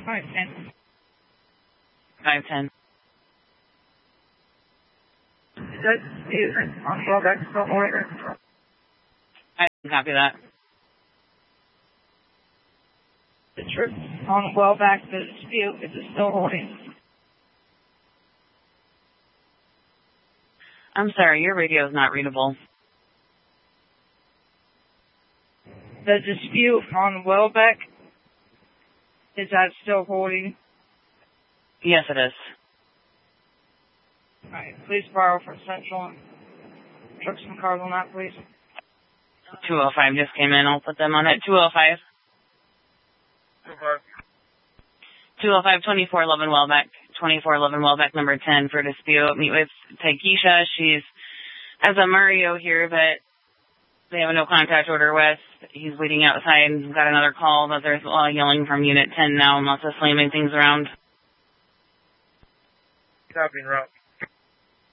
510. 510. That is on Wellback, still holding. I didn't copy that. The trip on Wellback, the dispute, is it still holding? I'm sorry, your radio is not readable. The dispute on Wellback, is that still holding? Yes, it is. Alright, please borrow for Central. Trucks and cars on that, please. 205 just came in. I'll put them on it. 205. 205, 2411 Wellback. 2411 Wellback, number 10 for dispute. Meet with Taikisha. She's has a Mario here, but they have a no contact order with. He's waiting outside. Got another call, but there's a lot of yelling from Unit 10 now and lots of slamming things around. Copy, route.